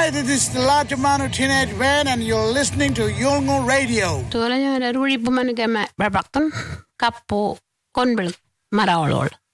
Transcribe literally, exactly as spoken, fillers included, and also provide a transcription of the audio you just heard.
Hi, this is the large amount of teenage van, and you're listening to Yolngu Radio. Tuolla joiden ruudipumanikemä rapakton kappu konbel maraolol.